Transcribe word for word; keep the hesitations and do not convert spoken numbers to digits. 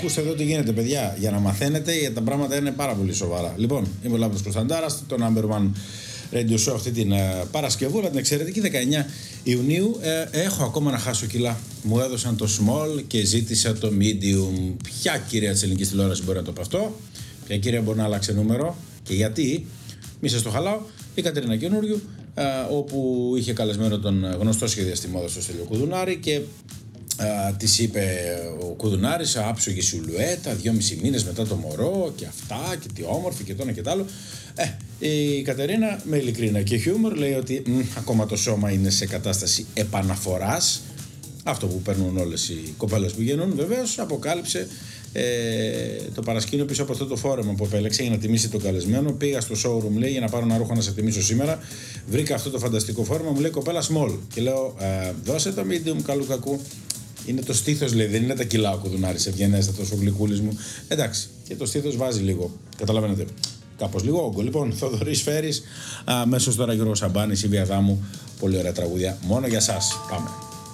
ακούστε εδώ τι γίνεται, παιδιά. Για να μαθαίνετε, γιατί τα πράγματα είναι πάρα πολύ σοβαρά. Λοιπόν, είμαι ο Λάμπρος Κωνσταντάρας, το number one radio show αυτή την uh, Παρασκευούλα, την εξαιρετική δεκαεννιά Ιουνίου. Ε, έχω ακόμα να χάσω κιλά. Μου έδωσαν το small και ζήτησα το medium. Ποια κυρία της ελληνικής τηλεόρασης μπορεί να το πει αυτό? Ποια κυρία μπορεί να αλλάξει νούμερο? Και γιατί? Μη σας το χαλάω. Η Κατερίνα Καινούριου, ε, όπου είχε καλεσμένο τον γνωστό σχεδιαστή μόδας στο Στέλιο Κουδουνάρη και Uh, της είπε ο Κουδουνάρης, άψογη σιλουέτα, δυόμισι μήνες μετά το μωρό και αυτά και τι όμορφη και το ένα και το άλλο. Ε, η Κατερίνα με ειλικρίνα και χιούμορ λέει ότι μ, ακόμα το σώμα είναι σε κατάσταση επαναφοράς. Αυτό που παίρνουν όλες οι κοπέλες που γεννούν, βεβαίως αποκάλυψε ε, το παρασκήνιο πίσω από αυτό το φόρεμα που επέλεξε για να τιμήσει τον καλεσμένο. Πήγα στο showroom, λέει, για να πάρω ένα ρούχο να σε τιμήσω σήμερα. Βρήκα αυτό το φανταστικό φόρεμα, μου λέει κοπέλα small. Και λέω, ε, δώσε το medium καλού κακού. Είναι το στήθος, λέει, δεν είναι τα κιλά ο Κουδουνάρης, ευγενέστατος ο γλυκούλης μου. Εντάξει, και το στήθος βάζει λίγο, καταλαβαίνετε, κάπως λίγο όγκο. Λοιπόν, Θοδωρής Φέρης, μέσω τώρα Γιώργος Σαμπάνης, η Βία Δάμου, πολύ ωραία τραγούδια, μόνο για σας. Πάμε.